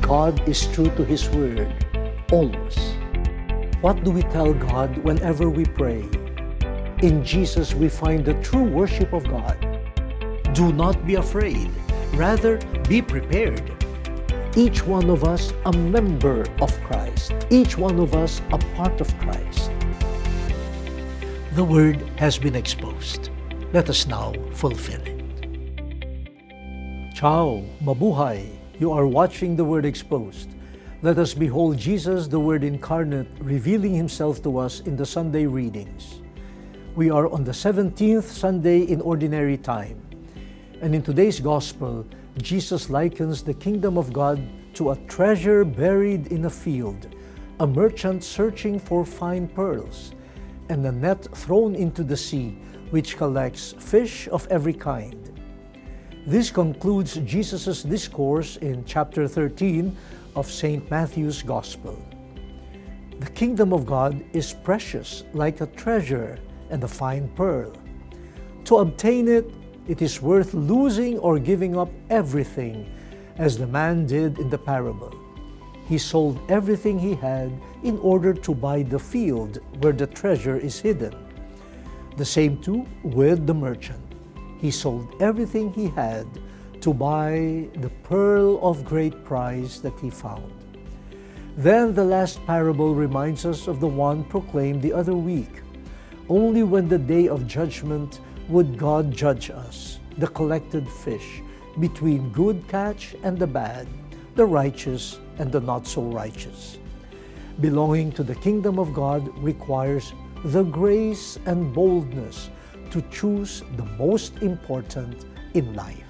God is true to His word, always. What do we tell God whenever we pray? In Jesus we find the true worship of God. Do not be afraid, rather be prepared. Each one of us a member of Christ, each one of us a part of Christ. The word has been exposed. Let us now fulfill it. Ciao, mabuhay! You are watching The Word Exposed. Let us behold Jesus, the Word incarnate, revealing Himself to us in the Sunday readings. We are on the 17th Sunday in Ordinary Time. And in today's Gospel, Jesus likens the kingdom of God to a treasure buried in a field, a merchant searching for fine pearls, and a net thrown into the sea, which collects fish of every kind. This concludes Jesus' discourse in chapter 13 of St. Matthew's Gospel. The kingdom of God is precious like a treasure and a fine pearl. To obtain it, it is worth losing or giving up everything, as the man did in the parable. He sold everything he had in order to buy the field where the treasure is hidden. The same too with the merchant. He sold everything he had to buy the pearl of great price that he found. Then the last parable reminds us of the one proclaimed the other week. Only when the day of judgment would God judge us, the collected fish, between good catch and the bad, the righteous and the not so righteous. Belonging to the kingdom of God requires the grace and boldness to choose the most important in life.